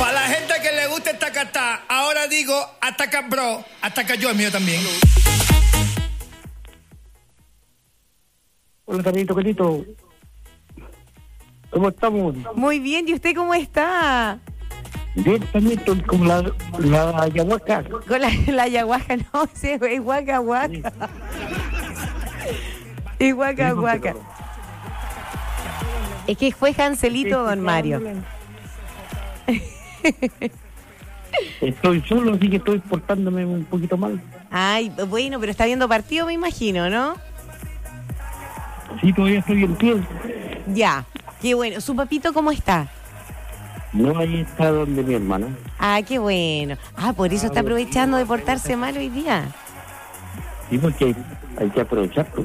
Para la gente que le gusta esta cata, ahora digo ataca bro, ataca yo, el mío también. Hola, Carlito. ¿Cómo estamos? Muy bien, ¿y usted cómo está? Bien, también estoy como la ayahuasca. Con la ayahuasca, no, ese es guaca guaca. Es guaca guaca. Es que fue Hanselito, don Mario. Estoy solo, así que estoy portándome un poquito mal. Ay, bueno, pero está viendo partido, me imagino, ¿no? Sí, todavía estoy en pie. Ya, qué bueno. ¿Su papito cómo está? No, ahí está donde mi hermana. Ah, qué bueno. Ah, por eso está aprovechando de portarse mal hoy día. Sí, porque hay que aprovechar. Pues.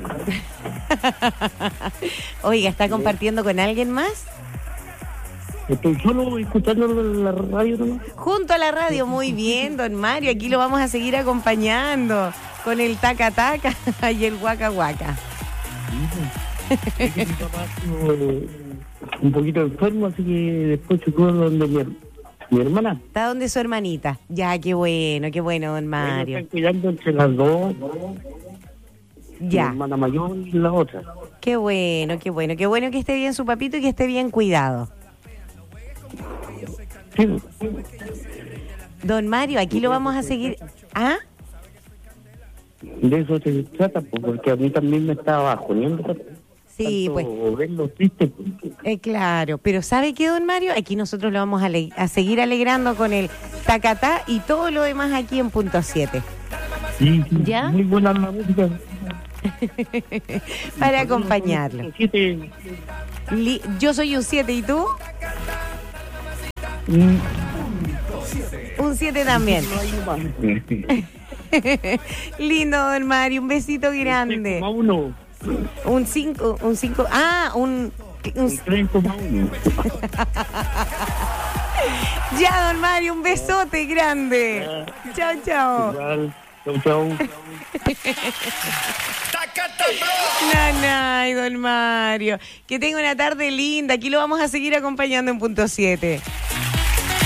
Oiga, ¿está compartiendo con alguien más? Estoy solo escuchando la radio, ¿no? Junto a la radio, muy bien, don Mario. Aquí lo vamos a seguir acompañando con el taca taca y el guaca guaca. Es que mi papá estuvo un poquito enfermo, así que después se fue donde mi hermana. ¿Está donde su hermanita? Ya, qué bueno, don Mario. Están cuidando entre las dos. Ya. Mi hermana mayor y la otra. Qué bueno que esté bien su papito y que esté bien cuidado. Sí. Don Mario, aquí lo vamos a seguir. ¿Ah? De eso se trata, pues, porque a mí también me estaba bajoneando. Sí, pues. Verlo triste. Claro, pero ¿sabe qué, don Mario? Aquí nosotros lo vamos a seguir alegrando con el tacatá y todo lo demás aquí en punto 7. Sí, ¿Ya? Muy buena la música. Para acompañarlo. 7. Yo soy un 7, ¿y tú? Un 7 también. Lindo, don Mario, un besito grande. 3,1. Un 5, un 3,1. Ya, don Mario, un besote grande. Chao. Igual. Chau. Nanay, don Mario. Que tenga una tarde linda. Aquí lo vamos a seguir acompañando en punto 7.